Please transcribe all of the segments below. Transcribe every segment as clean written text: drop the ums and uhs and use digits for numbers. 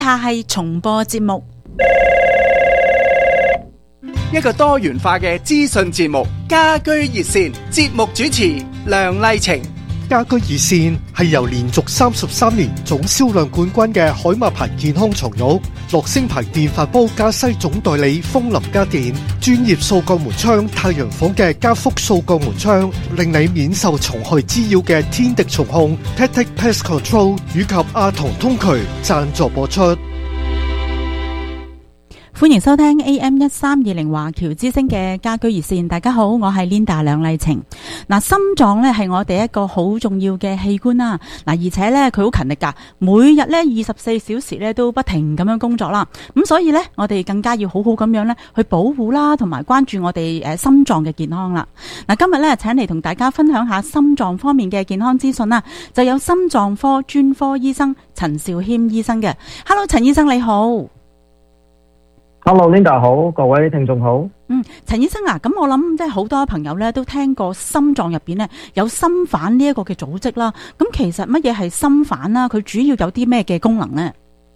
下係重播節目， 一個多元化嘅資訊節目，家居熱線，節目主持梁麗晴。 家居熱線係由連續33年總銷量冠軍嘅海馬牌健康床褥、樂聲牌電飯煲加西總代理楓林家電、專業掃鋼門窗太陽房嘅加福掃鋼門窗，令你免受蟲害滋擾嘅天敵蟲控 Tactic Pest Control 以及阿童通渠贊助播出。 歡迎收聽 AM1320 華僑之聲嘅家居熱線。大家好，我係 Linda 梁麗晴。心臟咧係我哋一個好重要嘅器官啦。而且咧佢好勤力噶，每日咧24小時咧都不停咁樣工作啦。咁所以咧，我哋更加要好好咁樣咧去保護啦，同埋關注我哋心臟嘅健康啦。今日咧請嚟同大家分享下心臟方面嘅健康資訊啦，就有心臟科專科醫生陳肇謙醫生嘅。Hello， 陳醫生你好。 Hello Linda 好，各位聽眾好。 陳醫生啊，咁我諗即係好多朋友咧都聽過心臟入邊咧有心瓣呢一個嘅組織啦。咁其實乜嘢係心瓣啦？佢主要有啲咩嘅功能呢？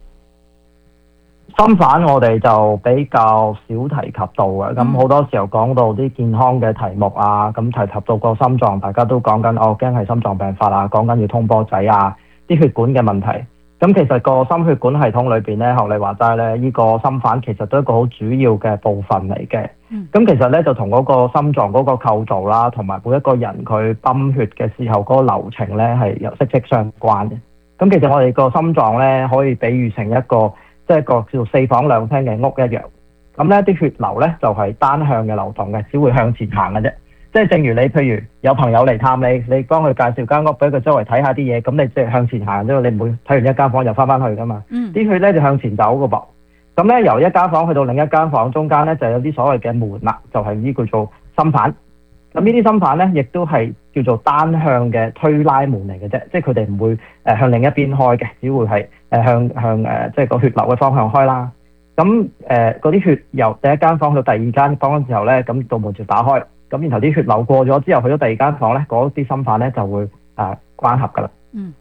心瓣我哋就比較少提及到嘅，咁好多時候講到啲健康嘅題目啊，咁提及到個心臟，大家都講緊驚係心臟病發啊，講緊要通波仔啊，啲血管嘅問題。咁其實個心血管系統裏邊咧，學你話齋咧，呢個心瓣其實都係一個好主要嘅部分嚟嘅。咁其實咧就同嗰個心臟嗰個構造啦，同埋每一個人佢泵血嘅時候嗰個流程咧係有息息相關嘅。咁其實我哋個心臟咧可以比喻成一個即係一個叫做4房2廳嘅屋一樣。咁咧啲血流咧就係單向嘅流動嘅，只會向前行嘅啫。即係正如你，譬如有朋友嚟探你，你幫佢介紹間屋俾佢周圍睇下啲嘢，咁你即係向前行啫，你唔會睇完一間房又翻去噶嘛。啲血咧就向前走噶噃。咁咧由一間房去到另一間房中間咧就有啲所謂嘅門啦，就係呢叫做心瓣。咁呢啲心瓣咧亦都係叫做單向嘅推拉門嚟嘅啫，即係佢哋唔會向另一邊開嘅，只會係向即係個血流嘅方向開啦。咁嗰啲血由第一間房去到第二間房嘅時候咧，咁道門就打開。咁然後啲血流過咗之後，去咗第二間房咧，嗰啲心瓣咧就會關合噶啦。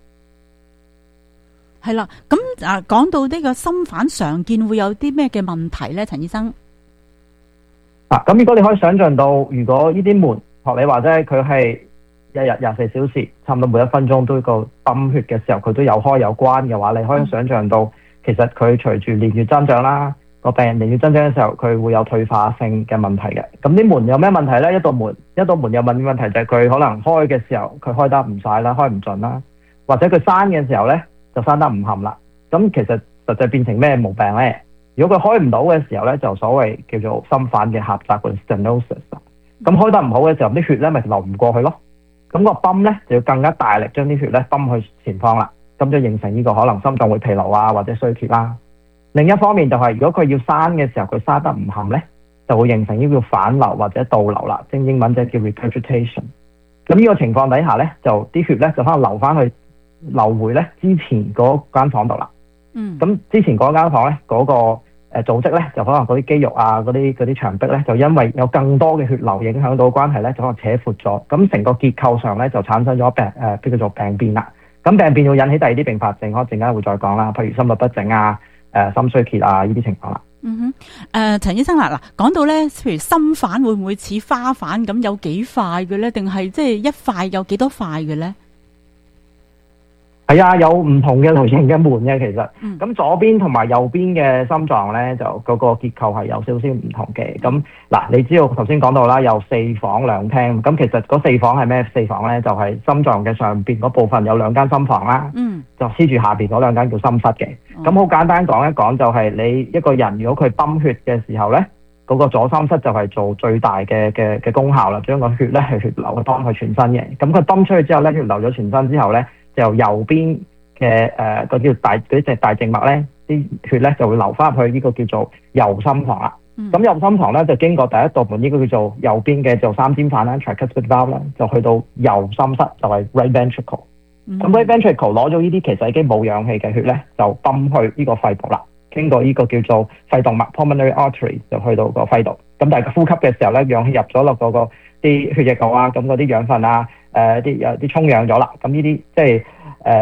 係啦。咁講到呢個心瓣常見會有啲咩嘅問題咧，陳醫生？ 咁如果你可以想象到，如果呢啲門學你話齋，佢係一日24小時，差唔多每1分鐘都個泵血嘅時候，佢都有開有關嘅話，你可以想象到，其實佢隨住年月增長啦。個病人年月增長嘅時候，佢會有退化性嘅問題嘅。咁啲門有咩問題呢？一道門有問題就係佢可能開嘅時候，佢開得唔晒啦，開唔盡啦，或者佢閂嘅時候呢，就閂得唔冚啦。咁其實實際變成咩毛病呢？如果佢開唔到嘅時候呢，就所謂叫做心瓣嘅狹窄，叫 stenosis。咁開得唔好嘅時候，啲血呢咪流唔過去咯。咁個泵呢，就要更加大力將啲血呢泵去前方啦。咁就形成呢個可能心臟會疲勞啊，或者衰竭啦。另一方面就係，如果佢要閂嘅時候，佢閂得唔冚咧，就會形成呢個反流或者倒流啦，即係英文就叫 regurgitation。咁呢個情況底下咧，就啲血咧就可能流回咧之前嗰間房度啦。咁之前嗰間房咧，嗰個組織咧，就可能嗰啲肌肉啊，嗰啲牆壁咧，就因為有更多嘅血流影響到關係咧，就可能扯闊咗。咁成個結構上咧就產生咗叫做病變啦。咁病變會引起第二啲併發症，我陣間會再講啦，譬如心律不整啊。心衰竭啊，呢啲情況啦。 陳醫生嗱，講到咧，譬如心瓣會唔會似花瓣咁有幾塊嘅咧？定係即係一塊有幾多塊嘅咧？ 係啊，有唔同嘅類型嘅門嘅其實。咁左邊同埋右邊嘅心臟咧，就嗰個結構係有少少唔同嘅。咁嗱，你知道頭先講到啦，有4房2廳。咁其實嗰4房係咩4房咧？就係心臟嘅上邊嗰部分有2間心房啦。就黐住下邊嗰2間叫心室嘅。咁好簡單講一講，就係你一個人如果佢泵血嘅時候咧，嗰個左心室就係做最大嘅功效啦，將個血咧係血流去幫佢全身嘅。咁佢泵出去之後咧，血流咗全身之後咧，就由右邊嘅個叫大嗰隻大靜脈咧，啲血咧就會流翻入去呢個叫做右心房啦。咁右心房咧就經過第一道門，呢個叫做右邊嘅做三尖瓣啦 tricuspid valve 啦，就去到右心室就係 right ventricle。咁 right ventricle 攞咗呢啲其實已經冇氧氣嘅血咧，就泵去呢個肺部啦，經過呢個叫做肺動脈 pulmonary artery 就去到個肺度。咁但係呼吸嘅時候咧，氧氣入咗落嗰個啲血液度啊，咁嗰啲養分啊，啲充氧咗啦。咁呢啲即係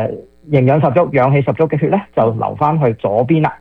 營養十足、氧氣十足嘅血咧，就流翻去左邊啦。